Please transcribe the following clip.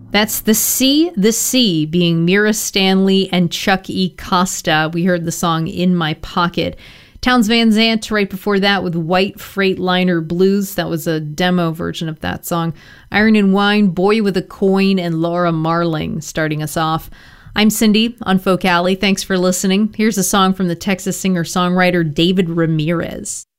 That's The Sea, being Mira Stanley and Chuck E. Costa. We heard the song In My Pocket. Townes Van Zandt right before that with White Freightliner Blues. That was a demo version of that song. Iron and Wine, Boy with a Coin, and Laura Marling starting us off. I'm Cindy on Folk Alley. Thanks for listening. Here's a song from the Texas singer-songwriter David Ramirez.